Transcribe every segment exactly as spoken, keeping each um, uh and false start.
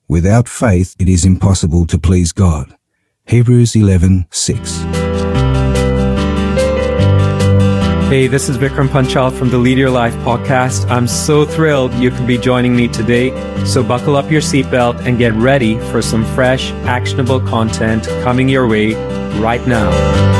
Without faith, it is impossible to please God. Hebrews eleven six. Hey, this is Vikram Panchal from the Lead Your Life podcast. I'm so thrilled you could be joining me today. So buckle up your seatbelt and get ready for some fresh, actionable content coming your way right now.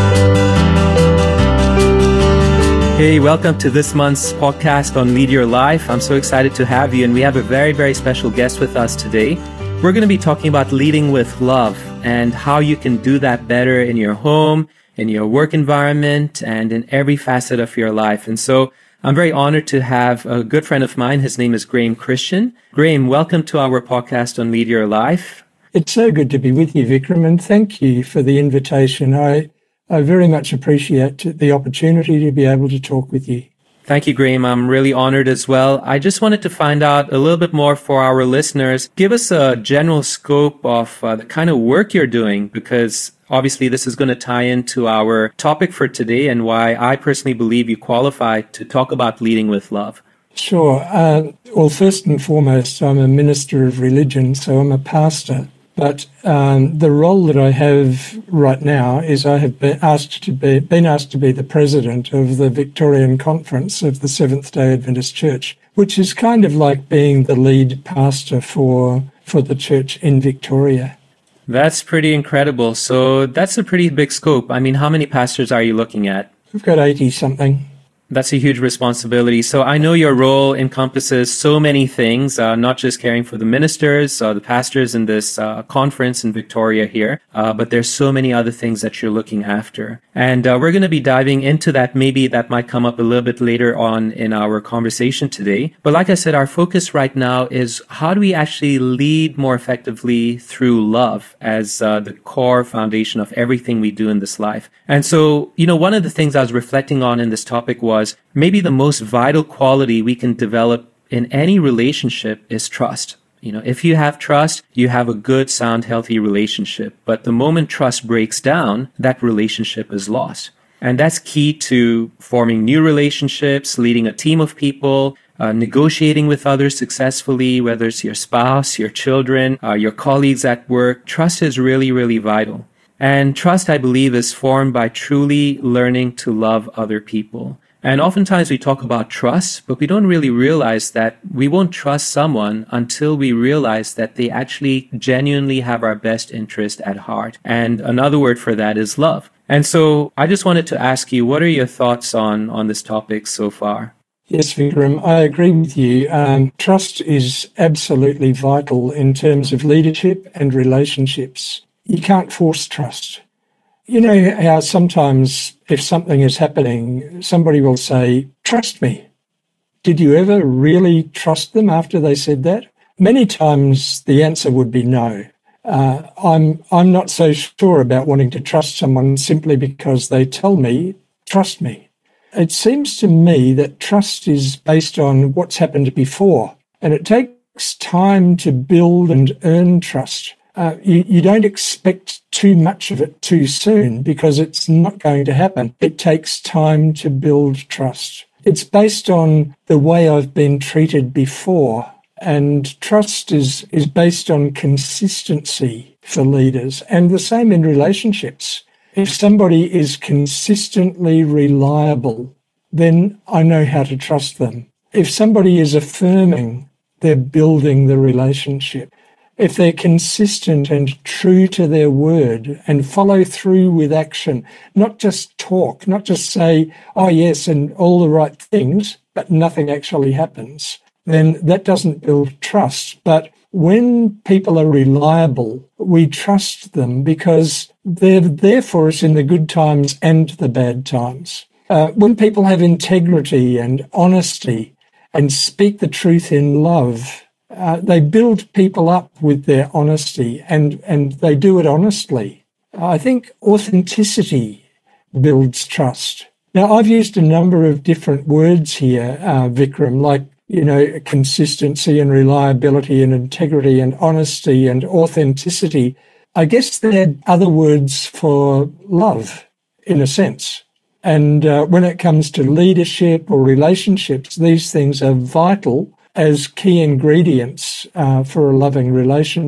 Hey, welcome to this month's podcast on Lead Your Life. I'm so excited to have you, and we have a very, very special guest with us today. We're going to be talking about leading with love and how you can do that better in your home, in your work environment, and in every facet of your life. And so I'm very honored to have a good friend of mine. His name is Graham Christian. Graham, welcome to our podcast on Lead Your Life. It's so good to be with you, Vikram, and thank you for the invitation. I, I very much appreciate the opportunity to be able to talk with you. Thank you, Graham. I'm really honored as well. I just wanted to find out a little bit more for our listeners. Give us a general scope of uh, the kind of work you're doing, because obviously this is going to tie into our topic for today and why I personally believe you qualify to talk about leading with love. Sure. Uh, well, first and foremost, I'm a minister of religion, so I'm a pastor. But um, the role that I have right now is I have been asked to be been asked to be the president of the Victorian Conference of the Seventh-day Adventist Church, which is kind of like being the lead pastor for for the church in Victoria. That's pretty incredible. So that's a pretty big scope. I mean, how many pastors are you looking at? We've got eighty-something. That's a huge responsibility. So I know your role encompasses so many things, uh, not just caring for the ministers, uh, the pastors in this uh, conference in Victoria here, uh, but there's so many other things that you're looking after. And uh, we're going to be diving into that. Maybe that might come up a little bit later on in our conversation today. But like I said, our focus right now is how do we actually lead more effectively through love as uh, the core foundation of everything we do in this life. And so, you know, one of the things I was reflecting on in this topic was Was maybe the most vital quality we can develop in any relationship is trust. You know, if you have trust, you have a good, sound, healthy relationship. But the moment trust breaks down, that relationship is lost. And that's key to forming new relationships, leading a team of people, uh, negotiating with others successfully, whether it's your spouse, your children, uh, your colleagues at work. Trust is really, really vital. And trust, I believe, is formed by truly learning to love other people. And oftentimes we talk about trust, but we don't really realize that we won't trust someone until we realize that they actually genuinely have our best interest at heart. And another word for that is love. And so I just wanted to ask you, what are your thoughts on, on this topic so far? Yes, Vikram, I agree with you. Um, trust is absolutely vital in terms of leadership and relationships. You can't force trust. You know how sometimes if something is happening, somebody will say, trust me. Did you ever really trust them after they said that? Many times the answer would be no. Uh, I'm, I'm not so sure about wanting to trust someone simply because they tell me, trust me. It seems to me that trust is based on what's happened before, and it takes time to build and earn trust. Uh, you, you don't expect too much of it too soon because it's not going to happen. It takes time to build trust. It's based on the way I've been treated before, and trust is, is based on consistency for leaders, and the same in relationships. If somebody is consistently reliable, then I know how to trust them. If somebody is affirming, they're building the relationship. If they're consistent and true to their word and follow through with action, not just talk, not just say, oh yes, and all the right things, but nothing actually happens, then that doesn't build trust. But when people are reliable, we trust them because they're there for us in the good times and the bad times. Uh, when people have integrity and honesty and speak the truth in love, Uh, they build people up with their honesty, and, and they do it honestly. I think authenticity builds trust. Now, I've used a number of different words here, uh, Vikram, like, you know, consistency and reliability and integrity and honesty and authenticity. I guess they're other words for love, in a sense. And uh, when it comes to leadership or relationships, these things are vital as key ingredients uh, for a loving relationship.